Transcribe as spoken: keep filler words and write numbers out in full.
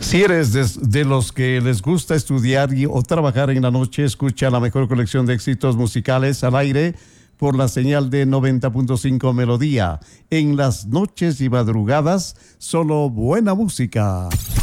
Si eres de, de los que les gusta estudiar y, o trabajar en la noche, escucha la mejor colección de éxitos musicales al aire por la señal de noventa punto cinco Melodía. En las noches y madrugadas, solo buena música.